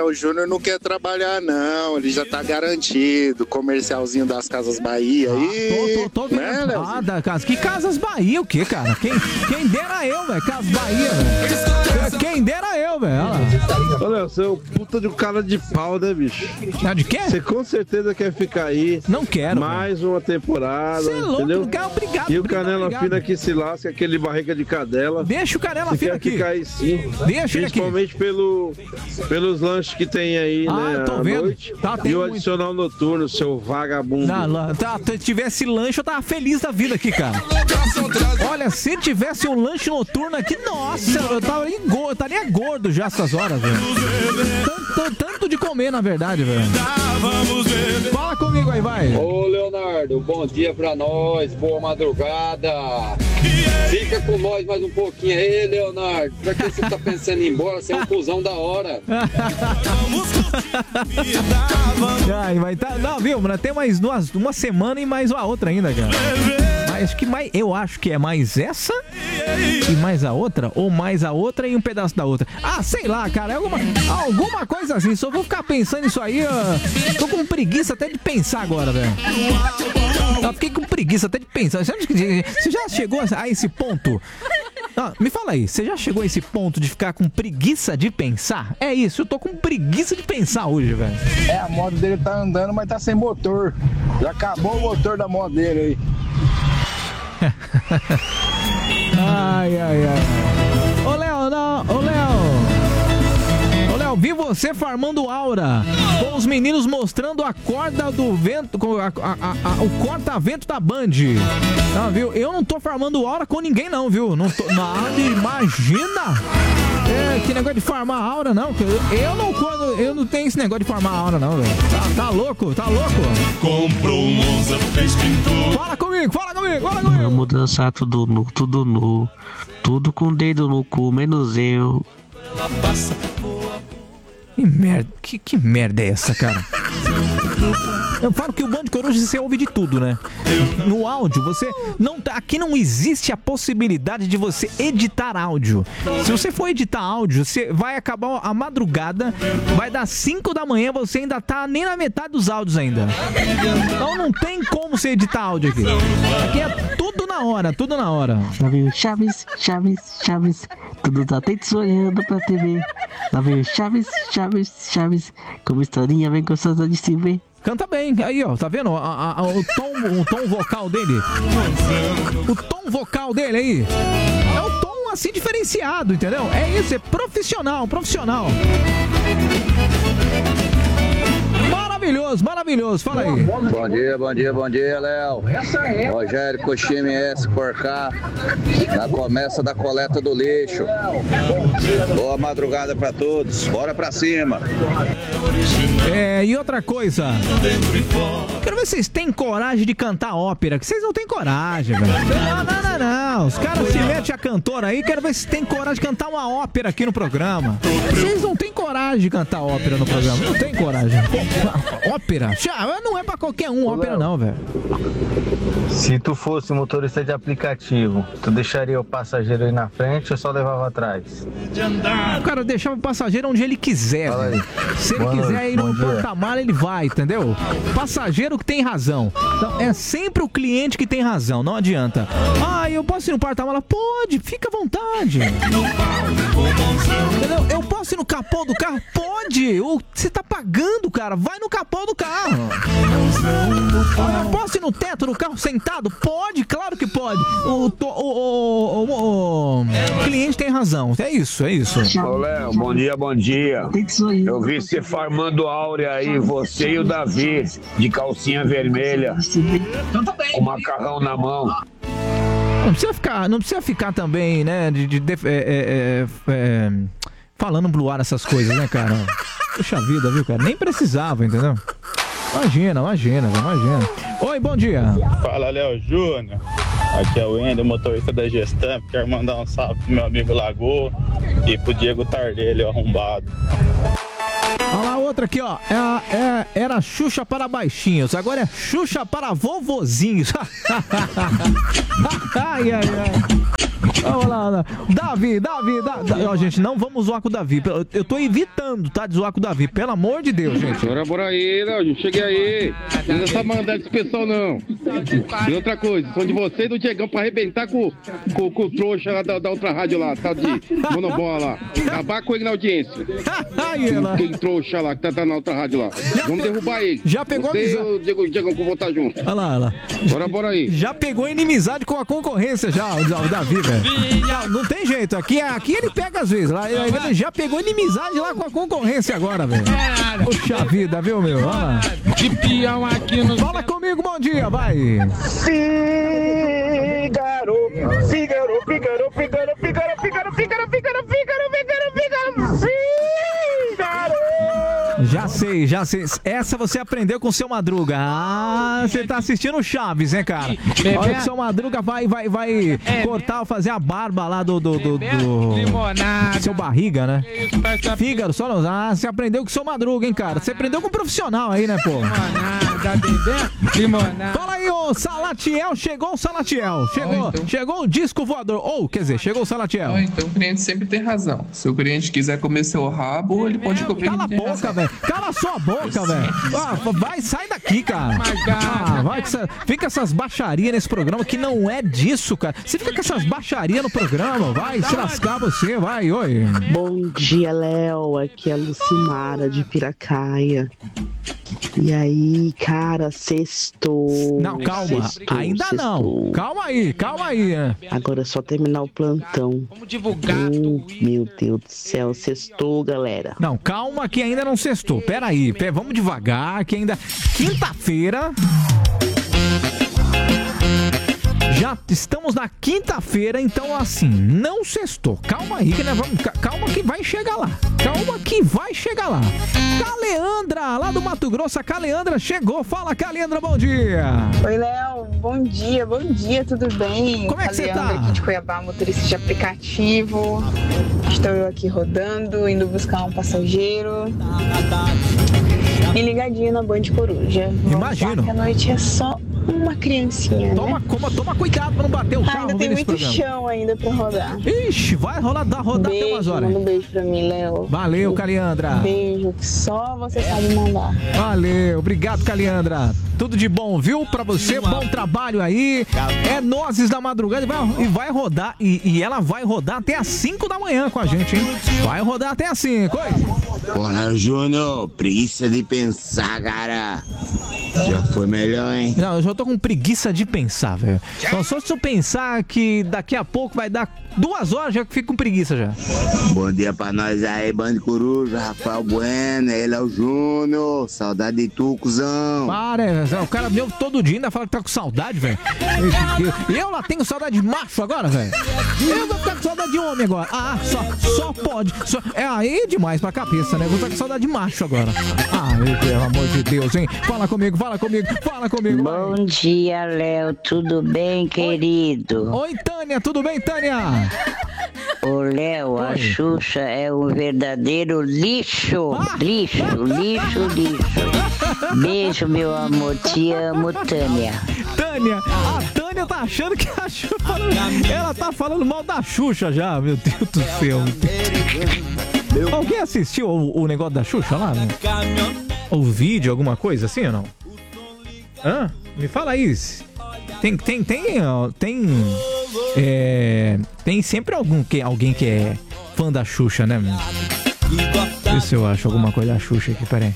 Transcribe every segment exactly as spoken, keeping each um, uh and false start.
Léo Júnior não quer trabalhar, não. Ele já tá garantido. Comercialzinho das Casas Bahia aí. Ah, tô, tô, tô né, vendo. Ah, da casa. Que Casas Bahia o quê, cara? Quem, quem dera eu, velho. Casas Bahia, velho. Quem dera eu, velho. Ô, Léo, você é um puta de um cara de pau, né, bicho? Ah, de quê? Você com certeza quer ficar aí. Não quero. Mais véio. Uma temporada. Você é louco, entendeu? Não quero, obrigado. E o obrigado, Canela obrigado. Fina que se lasca, aquele barriga de cadela. Deixa o Canela Fina aqui. Ficar aí, sim. Deixa ele aqui. Principalmente pelo, pelos lanches que tem aí, ah, né? Eu tô à vendo. Noite. Tá, e o muito. adicional noturno, seu vagabundo. Não, tá, se tivesse lanche, eu tava feliz da vida aqui, cara. Olha, se tivesse um lanche noturno aqui, nossa, eu tava gordo, eu estaria gordo já essas horas, velho. Tanto, tanto de comer, na verdade, velho. Fala comigo aí, vai. Ô, Leonardo, bom dia pra nós, boa madrugada. Fica com nós mais um pouquinho aí, Leonardo. Pra que você tá pensando em ir embora? Você é um cuzão da hora. Ai, vai tá, não, viu, mano? Tem mais duas, uma semana e mais uma outra ainda, cara. Mas que mais, eu acho que é mais essa e mais a outra, ou mais a outra e um pedaço da outra. Ah, sei lá, cara, é alguma, alguma coisa assim. Só vou ficar pensando nisso aí, ó. Tô com preguiça até de pensar agora, velho. Eu fiquei com preguiça até de pensar. Você já chegou a esse ponto? Ah, me fala aí, você já chegou a esse ponto de ficar com preguiça de pensar? É isso, eu tô com preguiça de pensar hoje, velho. É, a moto dele tá andando, mas tá sem motor. Já acabou o motor da moto dele aí. Ai, ai, ai. Ô, Léo, não, ô, Léo. Ô, Léo, vi você farmando aura com os meninos mostrando a corda do vento, a, a, a, o corta-vento da Band. Não, viu? Eu não tô farmando aura com ninguém, não, viu? Não tô. Nada, imagina! É, que negócio de farmar aura, não. Eu não, quando, eu não tenho esse negócio de farmar aura, não, velho. Tá, tá louco? Tá louco? Comprou um Monza, fez pintor. Fala comigo, fala comigo, fala comigo. Vamos dançar tudo nu, tudo nu. Tudo com o dedo no cu, menos eu. Que merda, que, que merda é essa, cara? Eu falo que o Band Coruja você ouve de tudo, né? No áudio, você não aqui não existe a possibilidade de você editar áudio. Se você for editar áudio, você vai acabar a madrugada, vai dar cinco da manhã, você ainda tá nem na metade dos áudios ainda. Então não tem como você editar áudio aqui. Aqui é tudo na hora, tudo na hora. Lá veio Chaves, Chaves, Chaves, tudo tá atento sonhando pra T V. Lá veio Chaves, Chaves, Chaves, como historinha bem gostosa de se ver. Canta bem, aí ó, tá vendo? A, a, a, o, tom, o tom vocal dele. O tom vocal dele aí. É um tom assim diferenciado, entendeu? É isso, é profissional, profissional. Maravilhoso, maravilhoso, fala aí. Bom dia, bom dia, bom dia, Léo. Rogério Cochime S por cá, na começa da coleta do lixo. Boa madrugada pra todos, bora pra cima. É, e outra coisa, quero ver se vocês têm coragem de cantar ópera, que vocês não têm coragem, velho. Não, não, não, não, os caras se metem a cantora aí, quero ver se tem coragem de cantar uma ópera aqui no programa. Vocês não têm coragem de cantar ópera no programa, não tem coragem. Ópera? Não é pra qualquer um, ópera não, velho. Se tu fosse motorista de aplicativo, tu deixaria o passageiro aí na frente ou só levava atrás? O cara deixava o passageiro onde ele quiser, velho. Se ele Boa quiser noite, ir no bom dia. porta-mala, ele vai, entendeu? Passageiro que tem razão. Então, é sempre o cliente que tem razão, não adianta. Ah, eu posso ir no porta-mala? Pode, fica à vontade. Entendeu? Eu posso ir no capô do carro? Pode. Você tá pagando, cara. Vai no capô do carro. Eu posso ir no teto do carro sentado? Pode, claro que pode. O, o, o, o, o cliente tem razão. É isso, é isso. Ô, Léo, bom dia, bom dia. Eu vi você farmando áurea aí, você e o Davi, de calcinha vermelha, com macarrão na mão. Não precisa ficar, não precisa ficar também, né, de, de, de é, é, é, falando pro ar essas coisas, né, cara? Puxa vida, viu, cara? Nem precisava, entendeu? Imagina, imagina, imagina. Oi, bom dia. Fala, Léo Júnior. Aqui é o Wender, motorista da Gestamp. Quero mandar um salve pro meu amigo Lagoa e pro Diego Tardelli, o arrombado. Olha lá, outra aqui, ó. É, é, era Xuxa para baixinhos, agora é Xuxa para vovozinhos. Ai, ai, ai. Vamos lá, vamos lá. Davi, Davi, Davi. Ó, gente, não vamos zoar com o Davi. Eu, eu tô evitando, tá, de zoar com o Davi. Pelo amor de Deus, gente. Bora, bora aí, Léo. Cheguei aí. Não precisa mandar esse pessoal, não. E outra coisa, são de você e do Diegão pra arrebentar com, com, com o trouxa lá da, da outra rádio lá, tá? De monobola lá. Acabar com ele na audiência. Aí, ela. Quem trouxa lá, que tá, tá na outra rádio lá. Vamos derrubar ele. Já pegou você amizade. e o Diego, Diegão que eu vou estar junto. Olha lá, olha lá. Bora, bora aí. Já pegou inimizade com a concorrência já, o, o Davi, velho. Não, não tem jeito. Aqui, aqui ele pega às vezes. Lá, ele já pegou inimizade lá com a concorrência agora, velho. Puxa vida, viu, meu? Olha lá. De peão aqui no... Fala comigo, bom dia, vai. Fígaro, Fígaro, Fígaro, Fígaro, Fígaro, Fígaro, Fígaro, Fígaro, Fígaro, Fígaro, Fígaro, Fígaro, Fígaro. Já sei, já sei. Essa você aprendeu com o seu Madruga. Ah, você tá assistindo o Chaves, né, cara? Olha que o seu Madruga vai, vai, vai cortar, fazer a barba lá do... do, do, do seu barriga, né? Fígaro, só não... Ah, você aprendeu com o seu Madruga, hein, cara? Você aprendeu com um profissional aí, né, pô? Fala aí, ô Salatiel. Chegou o Salatiel. Chegou, oh, então. chegou o disco voador. Ou, oh, quer dizer, chegou o Salatiel. Oh, então o cliente sempre tem razão. Se o cliente quiser comer seu rabo, ele pode comer. Cala a boca, velho. Cala a sua boca, velho. Ah, vai, sai daqui, cara. Ah, vai, que essa, fica essas baixarias nesse programa que não é disso, cara. Você fica com essas baixarias no programa, vai se lascar você, vai, oi. Bom dia, Léo. Aqui é a Lucimara de Piracaia. E aí, cara, sextou. Não, calma, sextou, ainda sextou. não. Calma aí, calma aí. Né? Agora é só terminar o plantão. Vamos divulgar. Oh, meu Deus do céu, sextou, galera. Não, calma que ainda não sextou. Pera aí, pera, vamos devagar, que ainda quinta-feira. Já estamos na quinta-feira, então assim, não sextou. Calma aí, que nós vamos, calma que vai chegar lá. Calma que vai chegar lá. Caleandra, lá do Mato Grosso, a Caleandra chegou. Fala, Caleandra, bom dia. Oi, Léo, bom dia, bom dia, tudo bem? Como é que você tá? Aqui de Cuiabá, motorista de aplicativo. Estou eu aqui rodando, indo buscar um passageiro. E ligadinho na Band Coruja. Imagino. Que a noite é só uma criancinha, toma, né? Toma, toma cuidado pra não bater o carro. Ainda tem muito chão ainda pra rodar. Ixi, vai rolar, dá, rodar beijo, até umas horas. Manda um beijo pra mim, Léo. Valeu, Caleandra. Beijo, que só você sabe mandar. Valeu, obrigado, Caleandra. Tudo de bom, viu? Pra você, bom trabalho aí. É Nozes da Madrugada e vai, e vai rodar. E, e ela vai rodar até às cinco da manhã com a gente, hein? Vai rodar até às cinco, oi? Porra, Júnior, preguiça de pensar, cara. Já foi melhor, hein? Não, eu já tô com preguiça de pensar, velho. Então, só se eu pensar que daqui a pouco vai dar duas horas, já fico com preguiça já. Bom dia pra nós aí, Band Coruja, Rafael Bueno, ele é o Júnior. Saudade de tu, cuzão. Para, o cara meu todo dia ainda fala que tá com saudade, velho. E eu lá tenho saudade de macho agora, velho. Eu vou ficar com saudade de homem agora. Ah, só, só pode. Só, é aí demais pra cabeça, né? Vou ficar com saudade de macho agora. Ah, pelo amor de Deus, hein? Fala comigo, fala comigo, fala comigo. Bom vai. dia, Léo. Tudo bem, querido? Oi, Oi Tânia. Tudo bem, Tânia? Ô, Léo, a Xuxa é um verdadeiro lixo. Ah. Lixo, lixo, lixo. Beijo, meu amor. Te amo, Tânia. Tânia, a Tânia tá achando que a Xuxa... Ela tá falando mal da Xuxa já, meu Deus do céu. Alguém assistiu o, o negócio da Xuxa lá? Né? O vídeo, alguma coisa assim ou não? Hã? Me fala isso. Tem, tem, tem, ó, tem, é, tem sempre algum que, alguém que é fã da Xuxa, né? Deixa eu ver se eu acho alguma coisa da Xuxa aqui, peraí.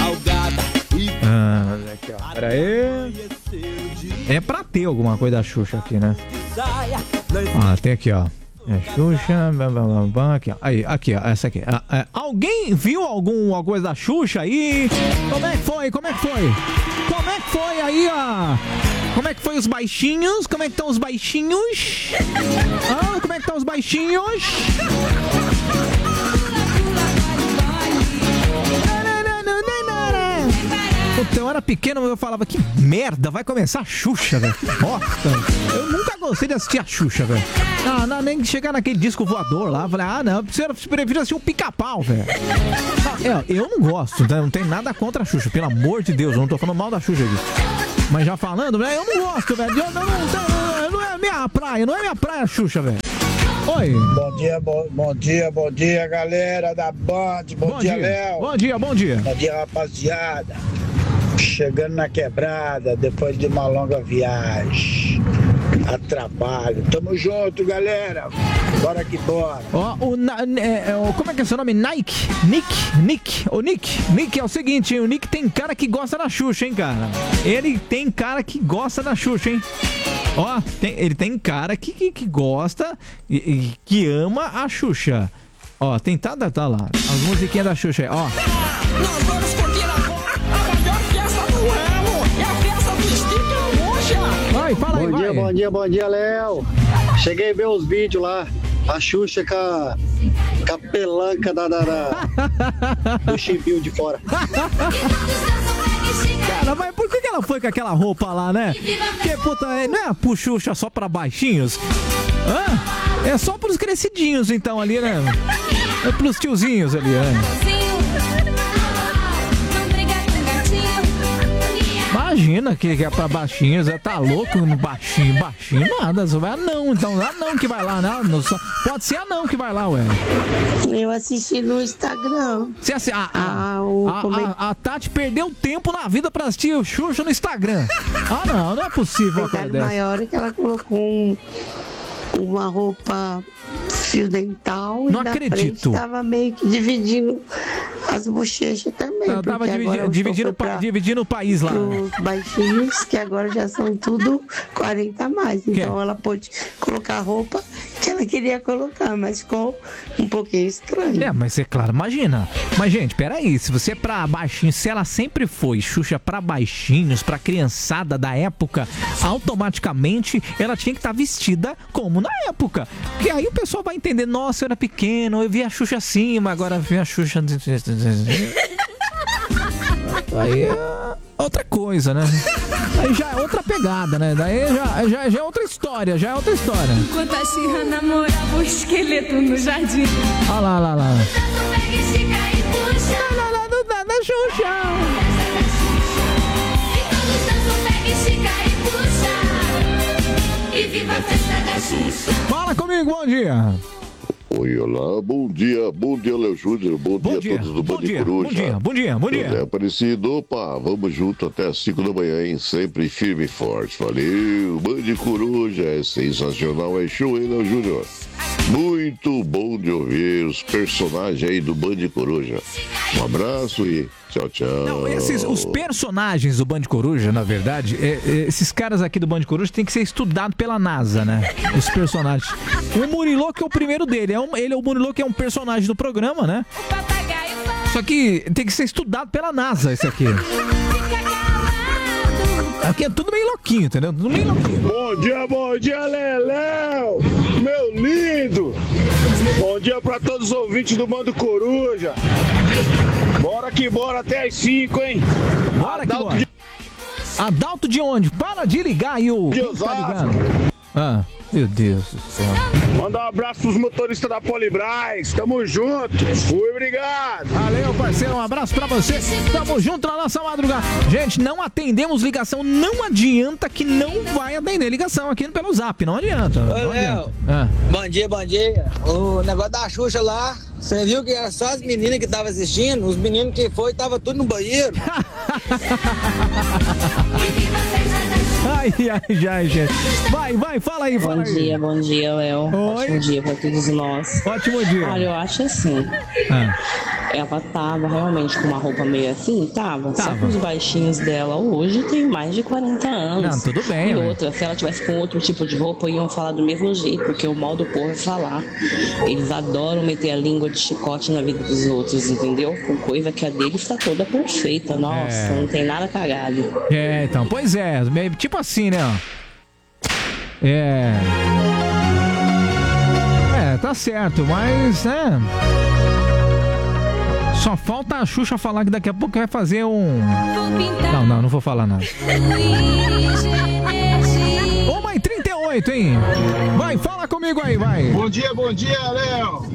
Ah, aqui, ó, peraí. É pra ter alguma coisa da Xuxa aqui, né? Ah, tem aqui, ó. É Xuxa, bam, bam, bam, bam, aqui, ó. Aí, aqui, ó, essa aqui. Ah, é, alguém viu alguma coisa da Xuxa aí? Como é que foi? Como é que foi? Como é que foi aí, ó? Como é que foi os baixinhos? Como é que estão os baixinhos? Ah, como é que estão os baixinhos? Puta, eu era pequeno, eu falava, que merda, vai começar a Xuxa, velho. Nossa, eu nunca gostei de assistir a Xuxa, velho. Não, não, nem chegar naquele disco voador lá, eu falei, ah, não, eu prefiro assistir um pica-pau, velho. É, eu não gosto, não tem nada contra a Xuxa, pelo amor de Deus, eu não tô falando mal da Xuxa aqui. Mas já falando, velho, eu não gosto, velho, eu não, não, não, não é minha praia, não é minha praia a Xuxa, velho. Oi. Bom dia, bom, bom dia, bom dia, galera da Band. Bom, Bom dia, dia. Léo. Bom dia, bom dia. Bom dia, rapaziada. Chegando na quebrada depois de uma longa viagem a trabalho. Tamo junto, galera. Bora que bora. Ó, o, na- é, é, o- como é que é seu nome? Nike? Nick? Nick? O Nick? Nick é o seguinte, hein? O Nick tem cara que gosta da Xuxa, hein, cara? Ele tem cara que gosta da Xuxa, hein? Ó, tem- ele tem cara que, que, que gosta e, e que ama a Xuxa. Ó, tem tá, tá lá. As musiquinhas da Xuxa aí, ó. Nós vamos curtir agora a melhor festa do ano. É a festa do Sticker Roxa. Vai, fala aí, Bom dia, vai. bom dia, bom dia, Léo. Cheguei a ver os vídeos lá. A Xuxa com a, com a pelanca da, da, da- do chipinho de fora. Cara, mas por que que ela foi com aquela roupa lá, né? Porque, puta, é- não é pro Xuxa só pra baixinhos? Hã? É só pros crescidinhos, então, ali, né? É pros tiozinhos ali, né? Imagina que, que é pra baixinhos, é, tá louco, baixinho, baixinho, nada, só vai anão, então anão que vai lá, né? Não, só- pode ser anão que vai lá, ué. Eu assisti no Instagram. Você assi- a, Ah, o a, comen- a, a Tati perdeu tempo na vida pra assistir o Xuxa no Instagram. Ah, não, não é possível uma coisa detalhe dessa. maior é que ela colocou um- uma roupa fio dental Não e na acredito. frente tava meio que dividindo as bochechas também. Ela tava porque dividi- agora o dividindo, show o pa- foi pra- dividindo o país lá. Os baixinhos, que agora já são tudo quarenta a mais. Então ela pôde colocar a roupa que ela queria colocar, mas ficou um pouquinho estranho. É, mas é claro, imagina. Mas, gente, peraí, se você é pra baixinhos, se ela sempre foi Xuxa pra baixinhos, pra criançada da época, automaticamente ela tinha que estar vestida como na época. Porque aí o pessoal vai entender, nossa, eu era pequeno, eu vi a Xuxa assim, mas agora eu vi a Xuxa... Aí é outra coisa, né? Aí já é outra pegada, né? Daí já, já, já é outra história, já é outra história. Enquanto a Xirra namorava o esqueleto no jardim. Olha lá, lá, lá. Lá, lá, do da da Xuxa. E viva a festa da Xuxa. Fala comigo, bom dia. Oi, olá, bom dia, bom dia, Léo Júnior, bom, Bom dia, dia, a todos do bom Band dia, Coruja. bom dia, bom dia, bom dia. José Aparecido, opa, vamos junto até as cinco da manhã, hein, sempre firme e forte, valeu, Band Coruja, é sensacional, é show, hein, Léo Júnior? Muito bom de ouvir os personagens aí do Band Coruja. Um abraço e tchau, tchau. Não, esses, os personagens do Band Coruja, na verdade, é- é- esses caras aqui do Band Coruja tem que ser estudado pela NASA, né? Os personagens. O Murilo, que é o primeiro dele, é um, ele é o Murilo, que é um personagem do programa, né? Só que tem que ser estudado pela NASA, esse aqui. Aqui é tudo meio louquinho, entendeu? Tudo meio louquinho. Bom dia, bom dia, Leléu, meu lindo. Bom dia pra todos os ouvintes do Bando Coruja. Bora que bora até as cinco, hein? Bora que bora. Adalto de onde? Para de ligar aí o... De Quem tá Osasco. ligando? Ah, meu Deus do céu. Mandar um abraço pros motoristas da Polibras. Tamo junto. Fui, obrigado. Valeu, parceiro. Um abraço pra você. Tamo junto na nossa madrugada. Gente, não atendemos ligação. Não adianta que não vai atender ligação aqui pelo Zap. Não adianta. Oi, Não Léo. adianta. Ah. Bom dia, bom dia. O negócio da Xuxa lá, você viu que era só as meninas que estavam assistindo? Os meninos que foi, tava tudo no banheiro. Ai, ai, ai, gente. Vai, vai, fala aí, fala Bom aí. dia, bom dia, Léo. Ótimo dia pra todos nós. Ótimo dia. Olha, eu acho assim. Ah. Ela tava realmente com uma roupa meio assim? Tava. Só Tava. que os baixinhos dela hoje tem mais de quarenta anos. Não, tudo bem, E né? outra, se ela tivesse com outro tipo de roupa, iam falar do mesmo jeito, porque o mal do povo é falar. Eles adoram meter a língua de chicote na vida dos outros, entendeu? Com coisa que a deles tá toda perfeita. Nossa, É. não tem nada cagado. É, então, pois é. meio- Tipo assim, né? ó. É. É, tá certo, mas, né? Só falta a Xuxa falar que daqui a pouco vai fazer um... Não, não, não vou falar nada. uma e trinta e oito, hein? Vai, fala comigo aí, vai. Bom dia, bom dia, Léo.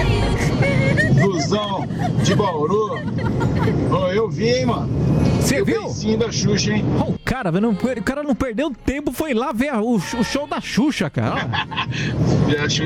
Fusão de Bauru. Ô, eu vi, hein, mano. Você viu? Sim, da Xuxa, hein? O cara, não, o cara não perdeu tempo, foi lá ver a- o, o show da Xuxa, cara. E a Xuxa